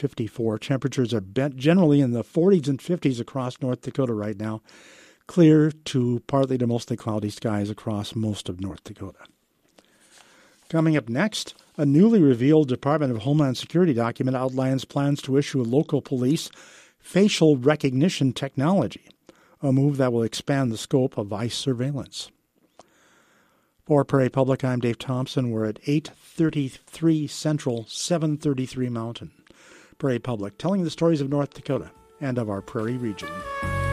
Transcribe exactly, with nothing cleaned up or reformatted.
fifty-four. Temperatures are bent generally in the forties and fifties across North Dakota right now. Clear to partly to mostly cloudy skies across most of North Dakota. Coming up next, a newly revealed Department of Homeland Security document outlines plans to issue local police facial recognition technology, a move that will expand the scope of ICE surveillance. For Prairie Public, I'm Dave Thompson. We're at eight thirty-three Central, seven thirty-three Mountain. Prairie Public, telling the stories of North Dakota and of our Prairie region.